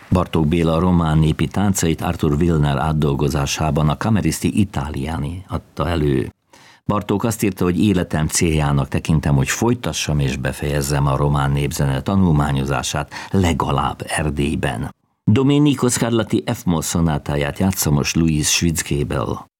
Bartók Béla román népi táncait Arthur Wilner átdolgozásában a Cameristi Italiani adta elő. Bartók azt írta, hogy életem céljának tekintem, hogy folytassam és befejezzem a román népzene tanulmányozását legalább Erdélyben. Domenico Scarlatti F-moll szonátáját játsza most Louise Schwitzgebel.